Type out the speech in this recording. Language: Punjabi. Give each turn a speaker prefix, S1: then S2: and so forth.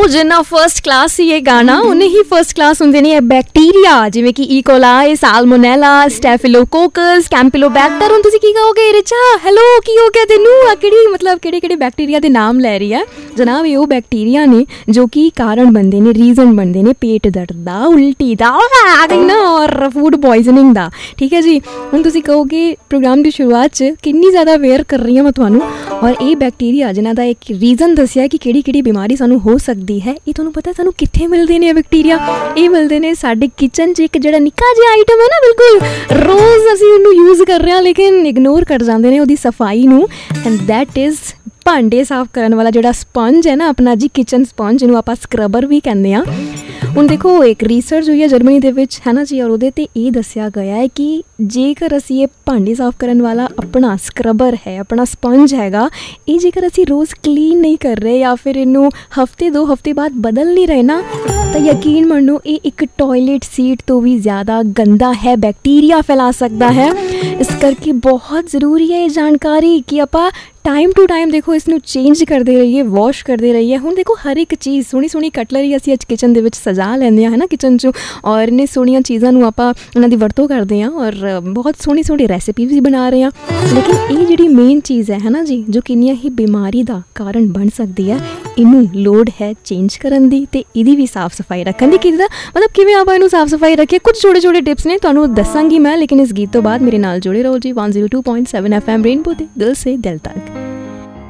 S1: ਜਿੰਨਾ ਫਰਸਟ ਕਲਾਸ ਸੀ ਇਹ ਗਾਣਾ, ਉਹਨੇ ਹੀ ਫਰਸਟ ਕਲਾਸ ਹੁੰਦੇ ਨੇ ਇਹ ਬੈਕਟੀਰੀਆ, ਜਿਵੇਂ ਕਿ ਈਕੋਲਾਈ, ਸਾਲਮੋਨੈਲਾ, ਸਟੈਫਿਲੋਕੋਕਸ, ਕੈਂਪਿਲੋਬੈਕਟਰ। ਹੁਣ ਤੁਸੀਂ ਕੀ ਕਹੋਗੇ ਰਿਚਾ, ਹੈਲੋ ਕੀ ਹੋ ਗਿਆ ਤੈਨੂੰ, ਆ ਕਿਹੜੀ ਮਤਲਬ ਕਿਹੜੇ ਬੈਕਟੀਰੀਆ ਦੇ ਨਾਮ ਲੈ ਰਹੀ ਆ? ਜਨਾਬ ਇਹ ਉਹ ਬੈਕਟੀਰੀਆ ਨੇ ਜੋ ਕਿ ਕਾਰਨ ਬਣਦੇ ਨੇ, ਰੀਜ਼ਨ ਬਣਦੇ ਨੇ ਪੇਟ ਦਰਦ ਦਾ, ਉਲਟੀ ਦਾ ਨਾ, ਔਰ ਫੂਡ ਪੋਇਜ਼ਨਿੰਗ ਦਾ। ਠੀਕ ਹੈ ਜੀ। ਹੁਣ ਤੁਸੀਂ ਕਹੋਗੇ ਪ੍ਰੋਗਰਾਮ ਦੀ ਸ਼ੁਰੂਆਤ 'ਚ ਕਿੰਨੀ ਜ਼ਿਆਦਾ ਅਵੇਅਰ ਕਰ ਰਹੀ ਹਾਂ ਮੈਂ ਤੁਹਾਨੂੰ, ਔਰ ਇਹ ਬੈਕਟੀਰੀਆ ਜਿਨ੍ਹਾਂ ਦਾ ਇੱਕ ਰੀਜ਼ਨ ਦੱਸਿਆ ਕਿ ਕਿਹੜੀ ਬਿਮਾਰੀ ਸਾਨੂੰ ਹੋ ਸਕਦੀ ਹੈ, ਇਹ ਤੁਹਾਨੂੰ ਪਤਾ ਸਾਨੂੰ ਕਿੱਥੇ ਮਿਲਦੇ ਨੇ ਇਹ ਬੈਕਟੀਰੀਆ? ਇਹ ਮਿਲਦੇ ਨੇ ਸਾਡੇ ਕਿਚਨ 'ਚ। ਇੱਕ ਜਿਹੜਾ ਨਿੱਕਾ ਜਿਹਾ ਆਈਟਮ ਹੈ ਨਾ, ਬਿਲਕੁਲ ਰੋਜ਼ ਅਸੀਂ ਉਹਨੂੰ ਯੂਜ਼ ਕਰ ਰਹੇ ਹਾਂ ਲੇਕਿਨ ਇਗਨੋਰ ਕਰ ਜਾਂਦੇ ਨੇ ਉਹਦੀ ਸਫਾਈ ਨੂੰ, ਐਂਡ ਦੈਟ ਇਜ਼ ਭਾਂਡੇ ਸਾਫ਼ ਕਰਨ ਵਾਲਾ ਜਿਹੜਾ ਸਪੰਜ ਹੈ ਨਾ ਆਪਣਾ ਜੀ, ਕਿਚਨ ਸਪੰਜ, ਜਿਹਨੂੰ ਆਪਾਂ ਸਕਰਬਰ ਵੀ ਕਹਿੰਦੇ ਹਾਂ। ਹੁਣ ਦੇਖੋ ਇੱਕ ਰਿਸਰਚ ਹੋਈ ਹੈ ਜਰਮਨੀ ਦੇ ਵਿੱਚ, ਹੈ ਨਾ ਜੀ, ਔਰ ਉਹਦੇ 'ਤੇ ਇਹ ਦੱਸਿਆ ਗਿਆ ਹੈ ਕਿ ਜੇਕਰ ਅਸੀਂ ਇਹ ਭਾਂਡੇ ਸਾਫ਼ ਕਰਨ ਵਾਲਾ ਆਪਣਾ ਸਕਰਬਰ ਹੈ, ਆਪਣਾ ਸਪੰਜ ਹੈਗਾ, ਇਹ ਜੇਕਰ ਅਸੀਂ ਰੋਜ਼ ਕਲੀਨ ਨਹੀਂ ਕਰ ਰਹੇ ਜਾਂ ਫਿਰ ਇਹਨੂੰ ਹਫ਼ਤੇ 2 ਹਫ਼ਤੇ ਬਾਅਦ ਬਦਲ ਨਹੀਂ ਰਹੇ ਨਾ, ਤਾਂ ਯਕੀਨ ਮੰਨੋ ਇਹ ਇੱਕ ਟੋਇਲਟ ਸੀਟ ਤੋਂ ਵੀ ਜ਼ਿਆਦਾ ਗੰਦਾ ਹੈ, ਬੈਕਟੀਰੀਆ ਫੈਲਾ ਸਕਦਾ ਹੈ। ਇਸ ਕਰਕੇ ਬਹੁਤ ਜ਼ਰੂਰੀ ਹੈ ਇਹ ਜਾਣਕਾਰੀ ਕਿ ਆਪਾਂ ਟਾਈਮ ਟੂ ਟਾਈਮ ਦੇਖੋ ਇਸਨੂੰ ਚੇਂਜ ਕਰਦੇ ਰਹੀਏ, ਵਾਸ਼ ਕਰਦੇ ਰਹੀਏ। ਹੁਣ ਦੇਖੋ ਹਰ ਇੱਕ ਚੀਜ਼ ਸੋਹਣੀ ਕਟਲਰੀ ਅਸੀਂ ਅੱਜ ਕਿਚਨ ਦੇ ਵਿੱਚ ਸਜਾ ਲੈਂਦੇ ਹਾਂ, ਹੈ ਨਾ, ਕਿਚਨ 'ਚੋਂ, ਔਰ ਇੰਨੇ ਸੋਹਣੀਆਂ ਚੀਜ਼ਾਂ ਨੂੰ ਆਪਾਂ ਉਹਨਾਂ ਦੀ ਵਰਤੋਂ ਕਰਦੇ ਹਾਂ ਔਰ ਬਹੁਤ ਸੋਹਣੀ ਰੈਸਿਪੀ ਵੀ ਬਣਾ ਰਹੇ ਹਾਂ। ਲੇਕਿਨ ਇਹ ਜਿਹੜੀ ਮੇਨ ਚੀਜ਼ ਹੈ ਨਾ ਜੀ, ਜੋ ਕਿੰਨੀਆਂ ਹੀ ਬਿਮਾਰੀ ਦਾ ਕਾਰਨ ਬਣ ਸਕਦੀ ਹੈ, ਇਹਨੂੰ ਲੋੜ ਹੈ ਚੇਂਜ ਕਰਨ ਦੀ ਅਤੇ ਇਹਦੀ ਵੀ ਸਾਫ਼ ਸਫਾਈ ਰੱਖਣ ਦੀ। ਕਿਹਦਾ ਮਤਲਬ ਕਿਵੇਂ ਆਪਾਂ ਇਹਨੂੰ ਸਾਫ਼ ਸਫਾਈ ਰੱਖੀਏ, ਕੁਝ ਛੋਟੇ ਟਿਪਸ ਨੇ, ਤੁਹਾਨੂੰ ਦੱਸਾਂਗੀ ਮੈਂ, ਲੇਕਿਨ ਇਸ ਗੀਤ ਤੋਂ ਬਾਅਦ ਮੇਰੇ ਨਾਲ ਜੁੜੇ ਰਹੋ ਜੀ 102.7 FM ਰੇਨਬੋ ਤੇ ਦਿਲ ਸੇ ਦਿਲ ਤੱਕ।